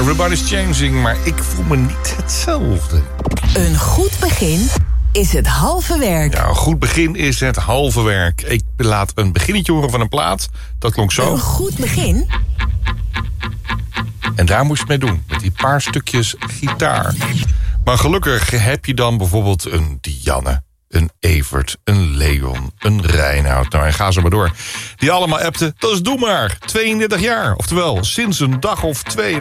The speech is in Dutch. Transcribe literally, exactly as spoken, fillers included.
Everybody's changing, maar ik voel me niet hetzelfde. Een goed begin is het halve werk. Ja, een goed begin is het halve werk. Ik laat een beginnetje horen van een plaat. Dat klonk zo. Een goed begin? En daar moest je het mee doen. Met die paar stukjes gitaar. Maar gelukkig heb je dan bijvoorbeeld een Dianne, een Evert, een Leon, een Reinoud. Nou, en ga zo maar door. Die allemaal appten, dat is doe maar. tweeëndertig jaar. Oftewel, sinds een dag of twee